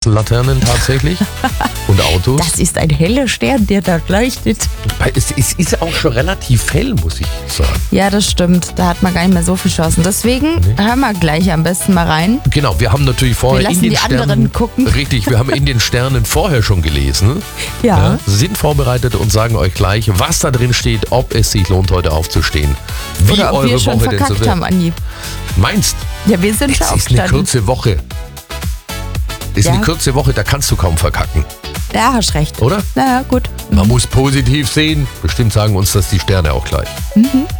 Straßenlaternen tatsächlich und Autos. Das ist ein heller Stern, der da leuchtet. Es ist auch schon relativ hell, muss ich sagen. Ja, das stimmt. Da hat man gar nicht mehr so viel Chancen. Deswegen hören wir gleich am besten mal rein. Genau, wir haben natürlich vorher Wir lassen in den die Sternen anderen gucken. Richtig, wir haben in den Sternen vorher schon gelesen. Ja. Sind vorbereitet und sagen euch gleich, was da drin steht, ob es sich lohnt, heute aufzustehen. Wie Oder ob eure wir schon Woche denn so verkackt wird. haben, Andi. Meinst? Ja, wir sind schon Es ist eine aufgestanden. kurze Woche. Ist Ja. eine kurze Woche, da kannst du kaum verkacken, Ja, hast recht. oder? Na ja, gut. Man muss positiv sehen. Bestimmt sagen uns das die Sterne auch gleich.